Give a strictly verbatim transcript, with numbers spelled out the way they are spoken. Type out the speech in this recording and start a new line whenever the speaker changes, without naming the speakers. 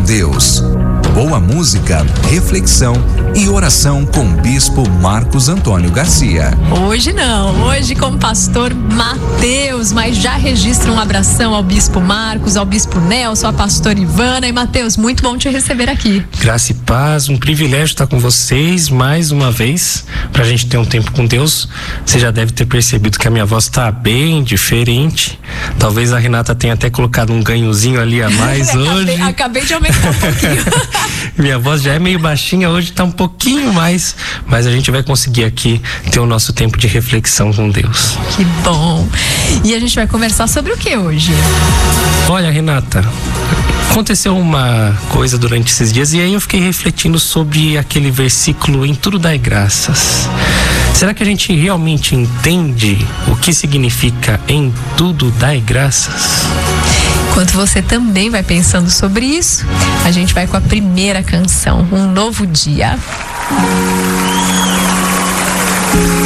Deus. Boa música, reflexão e oração com o Bispo Marcos Antônio Garcia.
Hoje não, hoje com o pastor Mateus, mas já registra um abração ao Bispo Marcos, ao Bispo Nelson, à pastora Ivana. E Mateus, muito bom te receber aqui.
Graça e paz, um privilégio estar com vocês mais uma vez, pra gente ter um tempo com Deus. Você já deve ter percebido que a minha voz tá bem diferente. Talvez a Renata tenha até colocado um ganhozinho ali a mais hoje.
Acabei, acabei de aumentar um pouquinho.
Minha voz já é meio baixinha, hoje tá um pouquinho mais, mas a gente vai conseguir aqui ter o nosso tempo de reflexão com Deus.
Que bom! E a gente vai conversar sobre o que hoje?
Olha, Renata, aconteceu uma coisa durante esses dias e aí eu fiquei refletindo sobre aquele versículo: em tudo dai graças. Será que a gente realmente entende o que significa em tudo dai graças?
Enquanto você também vai pensando sobre isso, a gente vai com a primeira canção, Um Novo Dia.